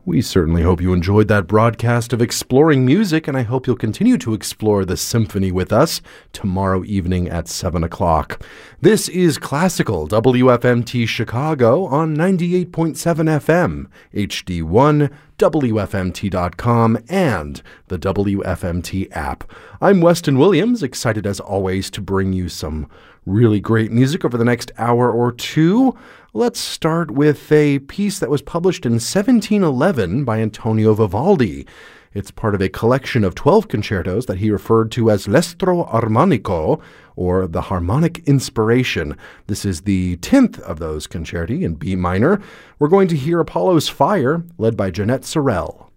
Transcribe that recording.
We certainly hope you enjoyed that broadcast of Exploring Music, and I hope you'll continue to explore the symphony with us tomorrow evening at 7 o'clock. This is Classical WFMT Chicago on 98.7 FM, HD1, WFMT.com, and the WFMT app. I'm Weston Williams, excited as always to bring you some really great music over the next hour or two. Let's start with a piece that was published in 1711 by Antonio Vivaldi. It's part of a collection of 12 concertos that he referred to as L'Estro Armonico, or the Harmonic Inspiration. This is the 10th of those concerti in B minor. We're going to hear Apollo's Fire, led by Jeanette Sorel.